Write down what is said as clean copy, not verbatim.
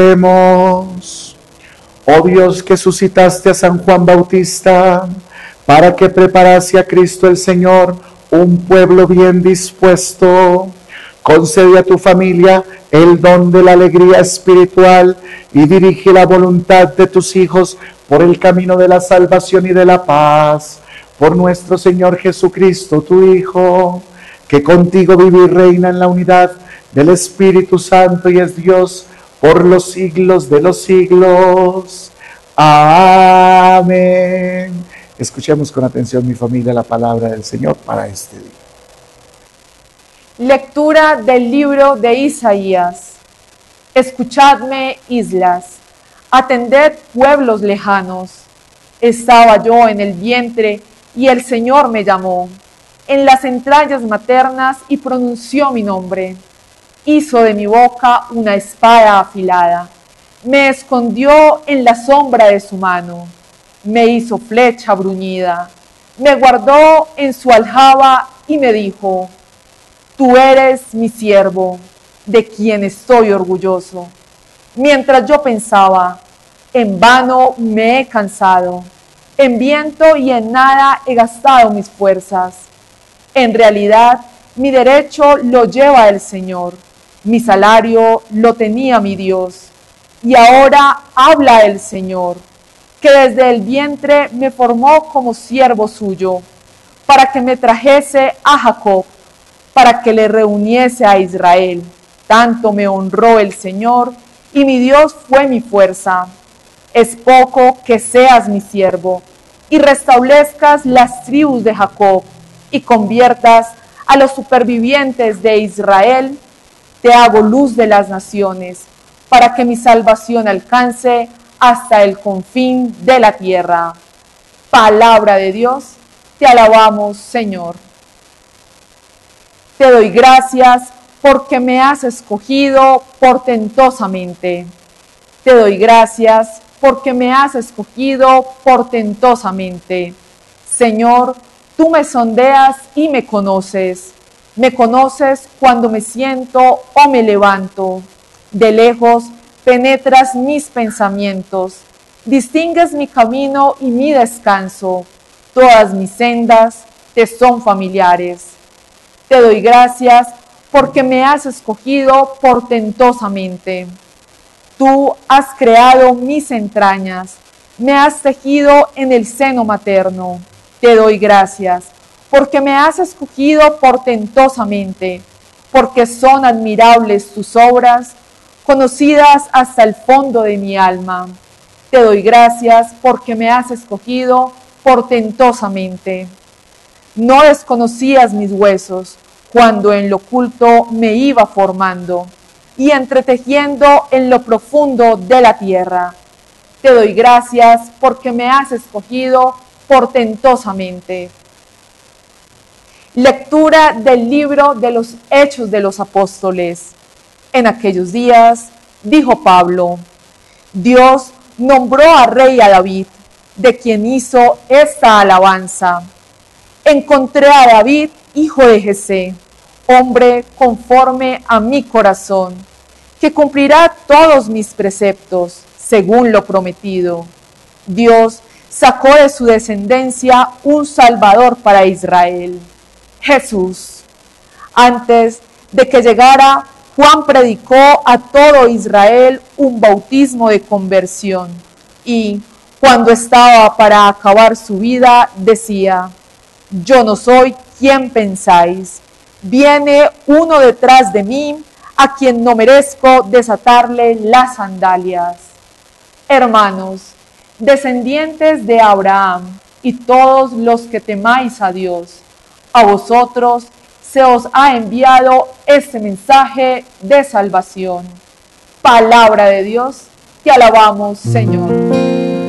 Oremos. Oh Dios, que suscitaste a San Juan Bautista para que preparase a Cristo el Señor un pueblo bien dispuesto, concede a tu familia el don de la alegría espiritual y dirige la voluntad de tus hijos por el camino de la salvación y de la paz. Por nuestro Señor Jesucristo, tu Hijo, que contigo vive y reina en la unidad del Espíritu Santo y es Dios por los siglos de los siglos. Amén. Escuchemos con atención, mi familia, la palabra del Señor para este día. Lectura del libro de Isaías. Escuchadme, islas, atended, pueblos lejanos. Estaba yo en el vientre y el Señor me llamó, en las entrañas maternas, y pronunció mi nombre. Hizo de mi boca una espada afilada, me escondió en la sombra de su mano, me hizo flecha bruñida, me guardó en su aljaba y me dijo: tú eres mi siervo, de quien estoy orgulloso. Mientras yo pensaba, en vano me he cansado, en viento y en nada he gastado mis fuerzas. En realidad, mi derecho lo lleva el Señor, mi salario lo tenía mi Dios. Y ahora habla el Señor, que desde el vientre me formó como siervo suyo, para que me trajese a Jacob, para que le reuniese a Israel. Tanto me honró el Señor, y mi Dios fue mi fuerza. Es poco que seas mi siervo, y restablezcas las tribus de Jacob, y conviertas a los supervivientes de Israel. Te hago luz de las naciones, para que mi salvación alcance hasta el confín de la tierra. Palabra de Dios, te alabamos, Señor. Te doy gracias porque me has escogido portentosamente. Te doy gracias porque me has escogido portentosamente. Señor, tú me sondeas y me conoces. Me conoces cuando me siento o me levanto. De lejos penetras mis pensamientos. Distingues mi camino y mi descanso. Todas mis sendas te son familiares. Te doy gracias porque me has escogido portentosamente. Tú has creado mis entrañas, me has tejido en el seno materno. Te doy gracias porque me has escogido portentosamente, porque son admirables tus obras, conocidas hasta el fondo de mi alma. Te doy gracias porque me has escogido portentosamente. No desconocías mis huesos cuando en lo oculto me iba formando y entretejiendo en lo profundo de la tierra. Te doy gracias porque me has escogido portentosamente. Lectura del libro de los Hechos de los Apóstoles. En aquellos días, dijo Pablo, Dios nombró a rey a David, de quien hizo esta alabanza. Encontré a David, hijo de Jesé, hombre conforme a mi corazón, que cumplirá todos mis preceptos, según lo prometido. Dios sacó de su descendencia un Salvador para Israel, Jesús. Antes de que llegara, Juan predicó a todo Israel un bautismo de conversión y, cuando estaba para acabar su vida, decía: yo no soy quien pensáis, viene uno detrás de mí, a quien no merezco desatarle las sandalias. Hermanos, descendientes de Abraham y todos los que temáis a Dios, a vosotros se os ha enviado este mensaje de salvación. Palabra de Dios, te alabamos, Señor.